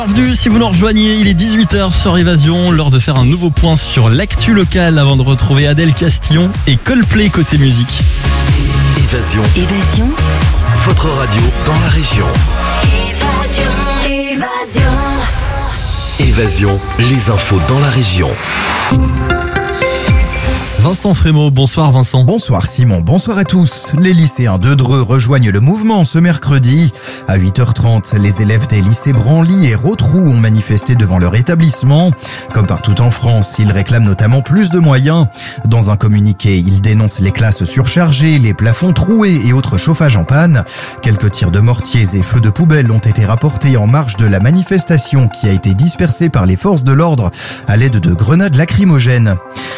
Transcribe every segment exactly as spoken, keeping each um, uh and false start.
Bienvenue si vous nous rejoignez, il est dix-huit heures sur Évasion, l'heure de faire un nouveau point sur l'actu locale avant de retrouver Adèle Castillon et Coldplay côté musique. Évasion. Évasion. Votre radio dans la région. Évasion. Évasion. Évasion, les infos dans la région. Vincent Frémaux, bonsoir Vincent. Bonsoir Simon, bonsoir à tous. Les lycéens de Dreux rejoignent le mouvement ce mercredi. À huit heures trente, les élèves des lycées Branly et Rotrou ont manifesté devant leur établissement. Comme partout en France, ils réclament notamment plus de moyens. Dans un communiqué, ils dénoncent les classes surchargées, les plafonds troués et autres chauffages en panne. Quelques tirs de mortiers et feux de poubelle ont été rapportés en marge de la manifestation qui a été dispersée par les forces de l'ordre à l'aide de grenades lacrymogènes.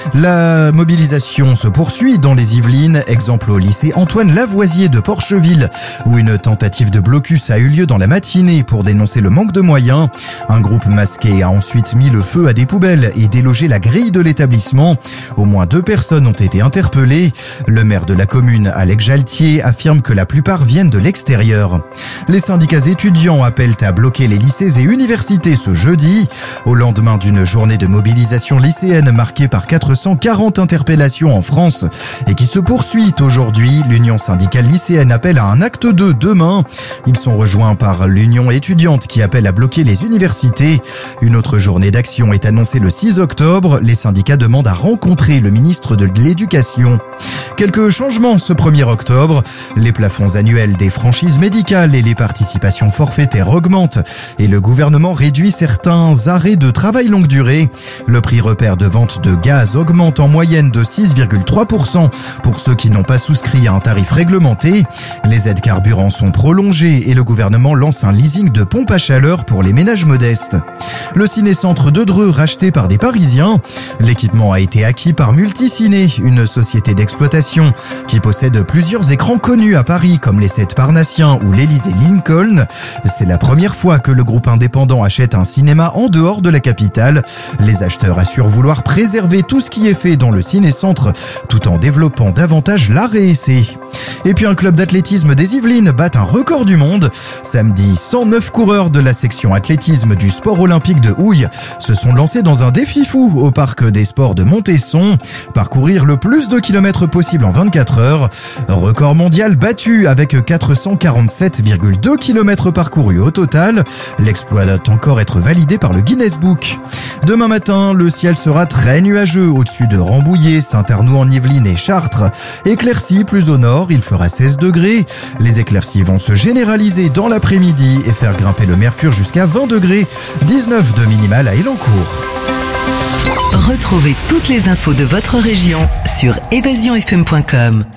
La mobilisation se poursuit dans les Yvelines, exemple au lycée Antoine Lavoisier de Porcheville, où une tentative de blocus a eu lieu dans la matinée pour dénoncer le manque de moyens. Un groupe masqué a ensuite mis le feu à des poubelles et délogé la grille de l'établissement. Au moins deux personnes ont été interpellées. Le maire de la commune, Alex Jaltier, affirme que la plupart viennent de l'extérieur. Les syndicats étudiants appellent à bloquer les lycées et universités ce jeudi, au lendemain d'une journée de mobilisation lycéenne marquée par quatre cent quarante interpellations en France et qui se poursuit aujourd'hui. L'Union syndicale lycéenne appelle à un acte deux demain. Ils sont rejoints par l'Union étudiante qui appelle à bloquer les universités. Une autre journée d'action est annoncée le six octobre. Les syndicats demandent à rencontrer le ministre de l'Éducation. Quelques changements ce premier octobre. Les plafonds annuels des franchises médicales et les participations forfaitaires augmentent et le gouvernement réduit certains arrêts de travail longue durée. Le prix repère de vente de gaz augmente en moyenne de six virgule trois pour cent pour ceux qui n'ont pas souscrit à un tarif réglementé. Les aides carburant sont prolongées et le gouvernement lance un leasing de pompes à chaleur pour les ménages modestes. Le ciné-centre de Dreux racheté par des Parisiens. L'équipement a été acquis par Multiciné, une société d'exploitation qui possède plusieurs écrans connus à Paris comme les sept Parnassiens ou l'Élysée Lincoln. C'est la première fois que le groupe indépendant achète un cinéma en dehors de la capitale. Les acheteurs assurent vouloir préserver tout ce qui est fait dans le ciné-centre tout en développant davantage l'art et essai. Et puis un club d'athlétisme des Yvelines bat un record du monde. Samedi, cent neuf coureurs de la section athlétisme du sport olympique de Houille se sont lancés dans un défi fou au parc des sports de Montesson. Parcourir le plus de kilomètres possible en vingt-quatre heures. Record mondial battu avec quatre cent quarante-sept virgule deux kilomètres parcourus au total. L'exploit doit encore être validé par le Guinness Book. Demain matin, le ciel sera très nuageux au-dessus de Rambouillet, Saint-Arnoux en Yvelines et Chartres. Éclairci plus au nord, il fera seize degrés. Les éclaircies vont se généraliser dans l'après-midi et faire grimper le mercure jusqu'à vingt degrés, dix-neuf de minimal à Elancourt. Retrouvez toutes les infos de votre région sur évasion f m point com.